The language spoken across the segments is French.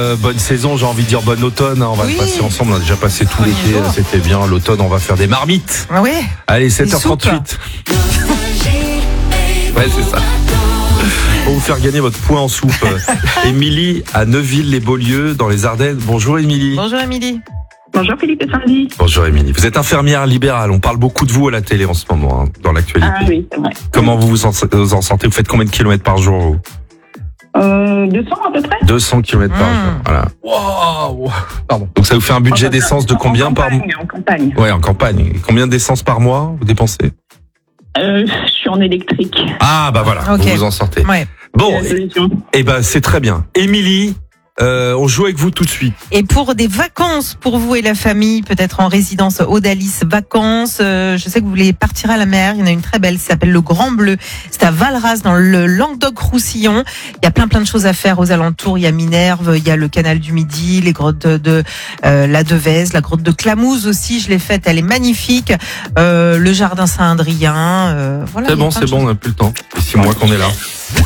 bonne saison, j'ai envie de dire bonne automne. On va le passer ensemble. On a déjà passé tout l'été, c'était bien. L'automne, on va faire des marmites. Ah ouais. Allez, 7h38. Ouais, c'est ça. Pour vous faire gagner votre point en soupe. Émilie à Neuville-les-Beaulieu, dans les Ardennes. Bonjour Émilie. Bonjour Émilie. Bonjour Philippe et Sandy. Bonjour Émilie. Vous êtes infirmière libérale. On parle beaucoup de vous à la télé en ce moment, dans l'actualité. Ah oui, c'est vrai. Comment vous en sentez? Vous faites combien de kilomètres par jour, vous? 200 à peu près. 200 kilomètres par jour. Voilà. Wow. Pardon. Donc ça vous fait un budget d'essence de combien par mois? En campagne. Ouais, en campagne. Combien d'essence par mois vous dépensez? Je suis en électrique. Ah bah voilà, Okay. vous vous en sortez. Ouais. Bon, et ben c'est très bien. Émilie, on joue avec vous tout de suite. Et pour des vacances pour vous et la famille, peut-être en résidence Audalis Vacances, je sais que vous voulez partir à la mer. Il y en a une très belle, ça s'appelle le Grand Bleu. C'est à Valras dans le Languedoc-Roussillon. Il y a plein de choses à faire aux alentours. Il y a Minerve, il y a le canal du Midi, les grottes de la Devèze, la grotte de Clamouze aussi. Je l'ai faite, elle est magnifique. Le jardin Saint-Adrien. Voilà. C'est bon, on n'a plus le temps. Et 6 mois qu'on est là.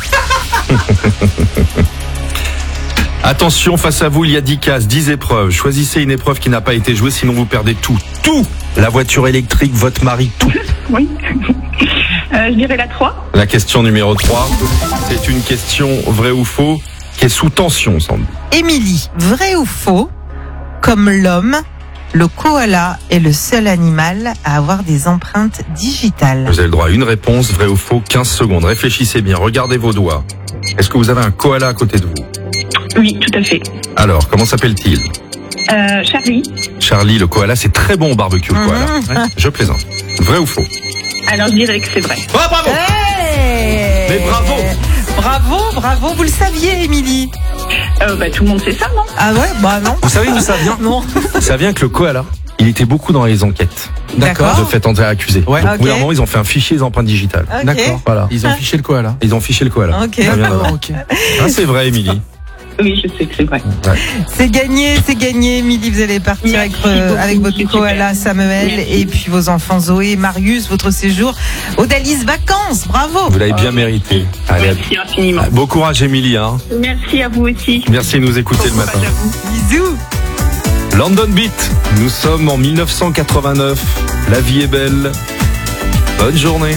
Attention, face à vous, il y a 10 cases, 10 épreuves. Choisissez une épreuve qui n'a pas été jouée, sinon vous perdez tout. Tout! La voiture électrique, votre mari, tout. Oui. Je dirais la 3. La question numéro 3, c'est une question vrai ou faux qui est sous tension, semble. Émilie, vrai ou faux? Comme l'homme, le koala est le seul animal à avoir des empreintes digitales. Vous avez le droit à une réponse, vrai ou faux, 15 secondes. Réfléchissez bien, regardez vos doigts. Est-ce que vous avez un koala à côté de vous? Oui, tout à fait. Alors, comment s'appelle-t-il? Charlie. Charlie, le koala, c'est très bon au barbecue, le koala. Ouais, je plaisante. Vrai ou faux? Alors je dirais que c'est vrai. Oh, bravo! Hey, Mais bravo, vous le saviez, Émilie? Tout le monde sait ça, non? Ah ouais, bah non. Vous savez d'où ça vient? Non. Ça vient que le koala, il était beaucoup dans les enquêtes. D'accord. De fait entrer accusé. Ouais. Donc, Ok. au bout d'un moment, ils ont fait un fichier des empreintes digitales. Ok. D'accord. Voilà. Ils ont fiché le koala. Ils ont fiché le koala. Ok. Ça vient de là. Ok. Ah, c'est vrai, Émilie. Oui, je sais que c'est vrai. C'est gagné, Émilie. Vous allez partir Merci avec beaucoup, votre c'est koala super. Samuel Merci. et puis vos enfants Zoé et Marius, votre séjour Audalis Vacances. Bravo. Vous l'avez bien mérité. Allez, Merci infiniment. bon courage, Émilie. Hein. Merci à vous aussi. Merci de nous écouter le Bon matin. courage à vous. Bisous. London Beat, nous sommes en 1989. La vie est belle. Bonne journée.